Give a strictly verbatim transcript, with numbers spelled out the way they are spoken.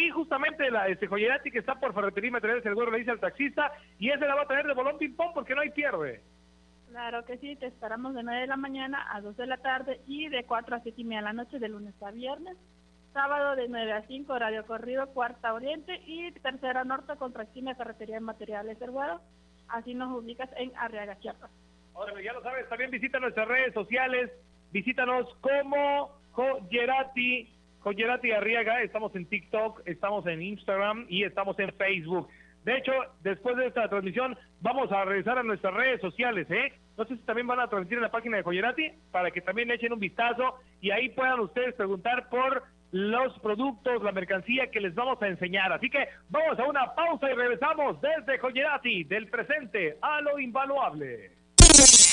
ahí justamente la este, Joyerati, que está por Ferretería y Materiales El Güero, le dice al taxista, y ese la va a tener de bolón ping-pong porque no hay pierde. Claro que sí, te esperamos de nueve de la mañana a dos de la tarde y de cuatro a siete y media de la noche, de lunes a viernes. Sábado de nueve a cinco, horario corrido, cuarta oriente y tercera norte, contra esquina de Ferretería de Materiales El Güero. Así nos ubicas en Arriaga, Chiapas. Ahora, ya lo sabes, también visita nuestras redes sociales, visítanos como Joyerati, Joyerati Arriaga, estamos en TikTok, estamos en Instagram y estamos en Facebook. De hecho, después de esta transmisión, vamos a regresar a nuestras redes sociales, ¿eh? No sé si también van a transmitir en la página de Joyerati, para que también echen un vistazo y ahí puedan ustedes preguntar por los productos, la mercancía que les vamos a enseñar. Así que vamos a una pausa y regresamos desde Joyerati, del presente a lo invaluable.